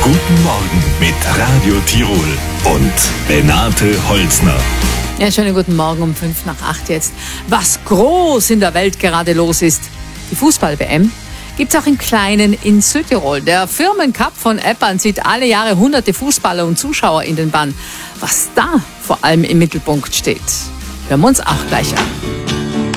Guten Morgen mit Radio Tirol und Renate Holzner. Ja, schönen guten Morgen um 7:55 jetzt. Was groß in der Welt gerade los ist, die Fußball-WM, gibt's auch im Kleinen in Südtirol. Der Firmencup von Eppern zieht alle Jahre hunderte Fußballer und Zuschauer in den Bann. Was da vor allem im Mittelpunkt steht, hören wir uns auch gleich an.